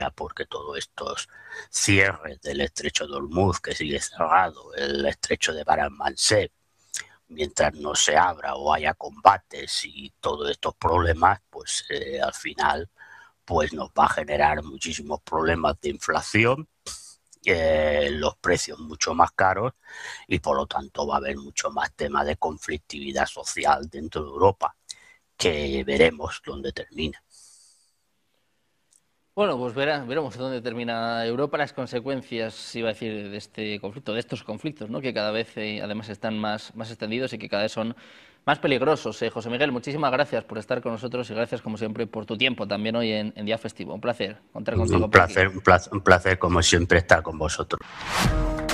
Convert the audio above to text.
porque todos estos cierres del estrecho de Hormuz, que sigue cerrado, el estrecho de Bab el-Mandeb, mientras no se abra o haya combates y todos estos problemas, pues al final pues nos va a generar muchísimos problemas de inflación, los precios mucho más caros y por lo tanto va a haber mucho más tema de conflictividad social dentro de Europa, que veremos dónde termina. Bueno, pues veremos dónde termina Europa, las consecuencias, iba a decir, de este conflicto, de estos conflictos, ¿no? Que cada vez además están más extendidos y que cada vez son más peligrosos. José Miguel, muchísimas gracias por estar con nosotros y gracias, como siempre, por tu tiempo también hoy en Día Festivo. Un placer contar contigo por aquí. Un placer como siempre estar con vosotros.